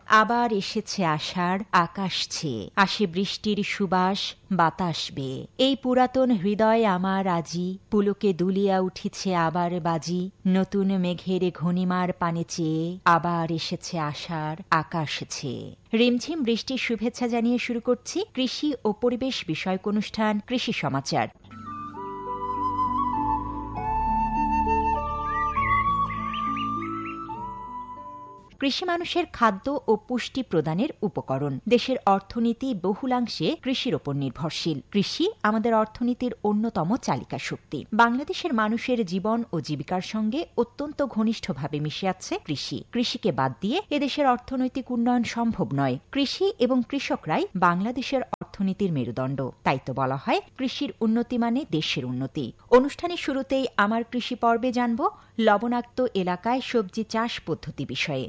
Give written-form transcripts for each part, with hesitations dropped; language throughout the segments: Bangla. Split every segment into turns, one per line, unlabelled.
আবার এসেছে আষাঢ়, আকাশ ছেয়ে আসে বৃষ্টির সুবাস বাতাস বেয়ে। এই পুরাতন হৃদয় আমার আজি পুলকে দুলিয়া উঠিছে আবার বাজি। নতুন মেঘের ঘনিমার পানে চেয়ে আবার এসেছে আষাঢ়, আকাশ ছেয়ে। রিমঝিম বৃষ্টির শুভেচ্ছা জানিয়ে শুরু করছি কৃষি ও পরিবেশ বিষয়ক অনুষ্ঠান কৃষি সমাচার। কৃষি মানুষের খাদ্য ও পুষ্টি প্রদানের উপকরণ। দেশের অর্থনীতি বহুলাংশে কৃষির ওপর নির্ভরশীল। কৃষি আমাদের অর্থনীতির অন্যতম চালিকা শক্তি। বাংলাদেশের মানুষের জীবন ও জীবিকার সঙ্গে অত্যন্ত ঘনিষ্ঠভাবে মিশে আছে কৃষি। কৃষিকে বাদ দিয়ে এদেশের অর্থনৈতিক উন্নয়ন সম্ভব নয়। কৃষি এবং কৃষকরাই বাংলাদেশের অর্থনীতির মেরুদণ্ড। তাই তো বলা হয় কৃষির উন্নতি মানে দেশের উন্নতি। অনুষ্ঠানের শুরুতেই আমার কৃষি পর্বে জানব লবণাক্ত এলাকায় সবজি চাষ পদ্ধতি বিষয়ে।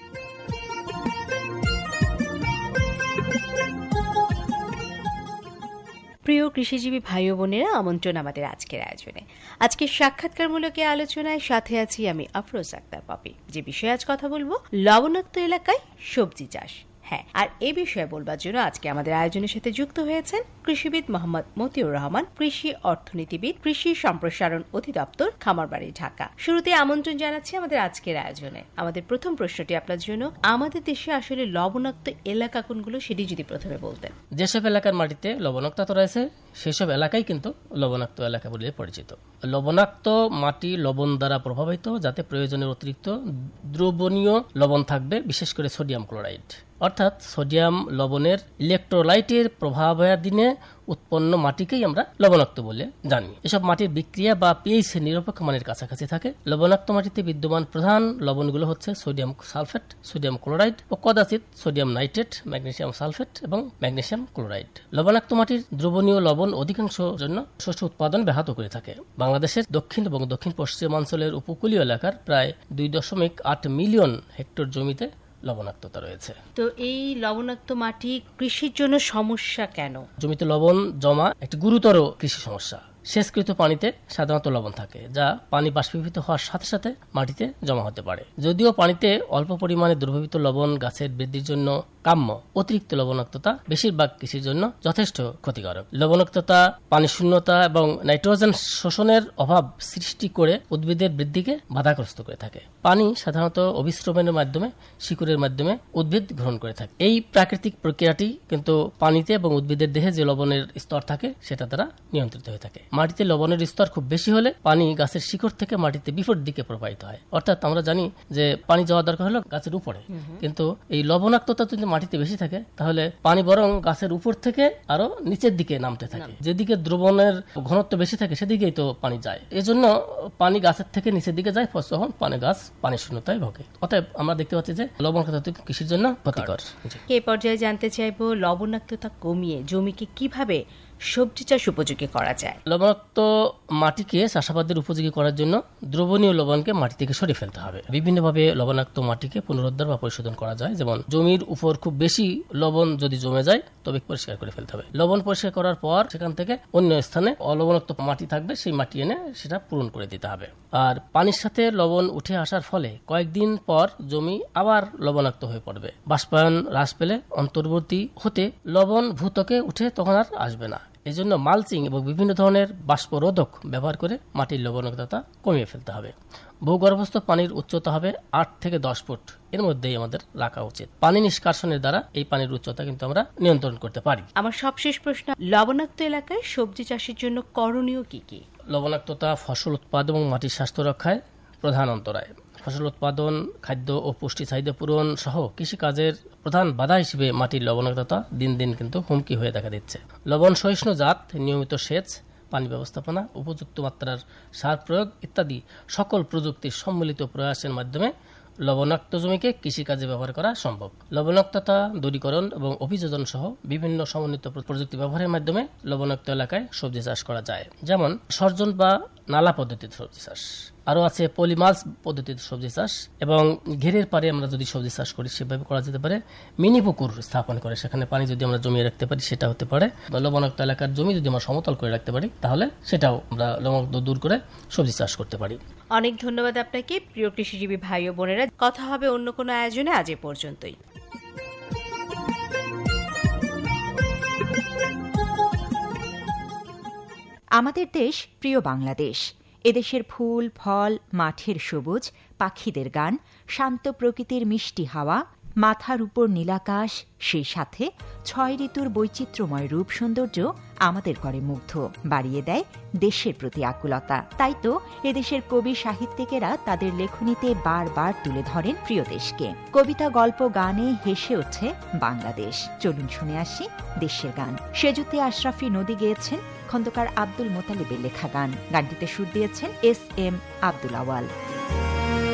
প্রিয় কৃষিজীবী ভাই ও বোনেরা, আমন্ত্রণ আমাদের আজকের আয়োজনে। আজকের সাক্ষাৎকারমূলক আলোচনায় সাথে আছি আমি আফরোজ আক্তার পপি। যে বিষয়ে আজ কথা বলবো, লবণাক্ত এলাকায় সবজি চাষ। হ্যাঁ, আর এই বিষয়ে বলবার জন্য আজকে আমাদের আয়োজনের সাথে যুক্ত হয়েছেন কৃষিবিদ মোহাম্মদ মতিউর রহমান, কৃষি অর্থনীতিবিদ, কৃষি সম্প্রসারণ অধিদপ্তর, খামারবাড়ি, ঢাকা। শুরুতে আমন্ত্রণ জানাচ্ছি আমাদের আজকের আয়োজনে। আমাদের প্রথম প্রশ্নটি আপনার জন্য, আমাদের দেশে আসলে লবণাক্ত এলাকা কোনগুলো সেটি যদি প্রথমে বলতেন।
যেসব এলাকার মাটিতে লবণাক্ততা রয়েছে সেসব এলাকাই কিন্তু লবণাক্ত এলাকা বলে পরিচিত। লবণাক্ত মাটি লবণ দ্বারা প্রভাবিত, যাতে প্রয়োজনের অতিরিক্ত দ্রবণীয় লবণ থাকবে, বিশেষ করে সোডিয়াম ক্লোরাইড। অর্থাৎ সোডিয়াম লবণের ইলেকট্রোলাইটের প্রভাবাধীনে উৎপন্ন মাটিকেই আমরা লবণাক্ত বলে জানি। এসব মাটির বিক্রিয়া বা পিএইচ নিরপেক্ষ মানের কাছাকাছি থাকে। লবণাক্ত মাটিতে বিদ্যমান প্রধান লবণগুলো হচ্ছে সোডিয়াম সালফেট, সোডিয়াম ক্লোরাইড ও কদাচিৎ সোডিয়াম নাইট্রেট, ম্যাগনেসিয়াম সালফেট এবং ম্যাগনেসিয়াম ক্লোরাইড। লবণাক্ত মাটির দ্রবণীয় লবণ অধিকাংশ জন্য শস্য উৎপাদন ব্যাহত করে থাকে। বাংলাদেশের দক্ষিণ এবং দক্ষিণ পশ্চিমাঞ্চলের উপকূলীয় এলাকার প্রায় 2.8 মিলিয়ন হেক্টর জমিতে লবণাক্ততা রয়েছে।
তো এই লবণাক্ত মাটি কৃষির জন্য সমস্যা কেন?
জমিতে লবণ জমা একটি গুরুতর কৃষি সমস্যা। শেষকৃত পানিতে সাধারণত লবণ থাকে, যা পানি বাষ্পীভূত হওয়ার সাথে সাথে মাটিতে জমা হতে পারে। যদিও পানিতে অল্প পরিমাণে দ্রবীভূত লবণ গাছের বৃদ্ধির জন্য কাম্য, অতিরিক্ত লবণাক্ততা বেশিরভাগ কৃষির জন্য যথেষ্ট ক্ষতিকারক। লবণাক্ততা পানি শূন্যতা এবং নাইট্রোজেন শোষণের অভাব সৃষ্টি করে উদ্ভিদের বৃদ্ধিকে বাধাগ্রস্ত করে থাকে। পানি সাধারণত অভিস্রবণের মাধ্যমে শিকড়ের মাধ্যমে উদ্ভিদ গ্রহণ করে থাকে। এই প্রাকৃতিক প্রক্রিয়াটি কিন্তু পানিতে এবং উদ্ভিদের দেহে যে লবণের স্তর থাকে সেটা দ্বারা নিয়ন্ত্রিত হয়ে থাকে। মাটিতে লবণের স্তর খুব বেশি হলে পানি গাছের শিকড় থেকে মাটিতে বিপরীত দিকে প্রবাহিত হয়। অর্থাৎ আমরা জানি যে পানি যাওয়া দরকার হলো গাছের উপরে, কিন্তু এই লবণাক্ততা যদি মাটিতে বেশি থাকে তাহলে পানি বরং গাছের উপর থেকে আরো নিচের দিকে নামতে থাকে। যেদিকে দ্রবণের ঘনত্ব বেশি থাকে সেদিকেই তো পানি যায়। এজন্য পানি গাছের থেকে নিচের দিকে যায়, তখন গাছ পানি শূন্যতায় ভোগে। অতএব আমরা দেখতে পাচ্ছি যে লবণাক্ততা কৃষির জন্য ক্ষতিকর।
এই পর্যায়ে জানতে চাইবো, লবণাক্ততা কমিয়ে জমিকে কিভাবে সবজি চাষ উপযোগী করা যায়?
লবণাক্ত মাটিকে চাষাবাদের উপযোগী করার জন্য দ্রবণীয় লবণকে মাটি থেকে সরিয়ে ফেলতে হবে। বিভিন্নভাবে লবণাক্ত মাটিকে পুনরুদ্ধার বা পরিশোধন করা যায়। যেমন জমির উপর খুব বেশি লবণ যদি জমে যায় তবে পরিষ্কার করে ফেলতে হবে। লবণ পরিষ্কার করার পর সেখান থেকে অন্য স্থানে অলবণাক্ত মাটি থাকবে, সেই মাটি এনে সেটা পূরণ করে দিতে হবে। আর পানির সাথে লবণ উঠে আসার ফলে কয়েকদিন পর জমি আবার লবণাক্ত হয়ে পড়বে। বাষ্পায়ন হ্রাস পেলে অন্তর্বর্তী হতে লবণ ভূত্বকে উঠে তখন আর আসবে না। এজন্য মালচিং এবং বিভিন্ন ধরনের বাষ্পরোধক ব্যবহার করে মাটির লবণাক্ততা কমিয়ে ফেলতে হবে। ভূগর্ভস্থ পানির উচ্চতা হবে 8 থেকে 10 ফুট, এর মধ্যেই আমাদের রাখা উচিত। পানি নিষ্কাশনের দ্বারা এই পানির উচ্চতা কিন্তু আমরা নিয়ন্ত্রণ করতে পারি।
আমার সবশেষ প্রশ্ন, লবণাক্ত এলাকায় সবজি চাষের জন্য করণীয় কি কি?
লবণাক্ততা ফসল উৎপাদন এবং মাটির স্বাস্থ্য রক্ষায় প্রধান অন্তরায়। ফসল উৎপাদন, খাদ্য ও পুষ্টি চাহিদা পূরণ সহ কৃষিকাজের প্রধান বাধা হিসেবে মাটির লবণাক্ততা দিন দিন কিন্তু হুমকি হয়ে দেখা দিচ্ছে। লবণ সহিষ্ণু জাত, নিয়মিত সেচ, পানি ব্যবস্থাপনা, উপযুক্ত মাত্রার সার প্রয়োগ ইত্যাদি সকল প্রযুক্তির সম্মিলিত প্রয়াসের মাধ্যমে লবণাক্ত জমিকে কৃষিকাজে ব্যবহার করা সম্ভব। লবণাক্ততা দূরীকরণ এবং অভিযোজন সহ বিভিন্ন সমন্বিত প্রযুক্তি ব্যবহারের মাধ্যমে লবণাক্ত এলাকায় সবজি চাষ করা যায়। যেমন সর্জন বা নালা পদ্ধতিতে সবজি চাষ, আরো আছে পলিমালচ পদ্ধতিতে সবজি চাষ, এবং ঘেরের পারে আমরা যদি সবজি চাষ করি সেভাবে করা যেতে পারে। মিনি পুকুর স্থাপন করে সেখানে পানি যদি আমরা জমিয়ে রাখতে পারি সেটা হতে পারে। লবণাক্ত এলাকার জমি যদি আমরা সমতল করে রাখতে পারি তাহলে সেটাও আমরা লবণাক্ত দূর করে সবজি চাষ করতে পারি।
অনেক ধন্যবাদ আপনাকে প্রিয় কৃষিজীবী ভাই ও বোনেরা। কথা হবে অন্য কোনো আয়োজনে, আজ এ পর্যন্তই।
আমাদের দেশ প্রিয় বাংলাদেশ। এদেশের ফুল, ফল, মাঠের সবুজ, পাখিদের গান, শান্ত প্রকৃতির মিষ্টি হাওয়া, মাথার উপর নীলাকাশ, সেই সাথে 6 ঋতুর বৈচিত্র্যময় রূপ সৌন্দর্য আমাদের করে মুগ্ধ, বাড়িয়ে দেয় দেশের প্রতি আকুলতা। তাই তো এদেশের কবি সাহিত্যিকেরা তাদের লেখনীতে বারবার তুলে ধরেন প্রিয় দেশকে। কবিতা, গল্প, গানে হেসে ওঠে বাংলাদেশ। চলুন শুনে আসি দেশের গান। সেজুতে আশরাফি নদী গেয়েছেন খন্দকার আব্দুল মোতালেবের লেখা গান। গানটিতে সুর দিয়েছেন এস এম আব্দুল আওয়াল।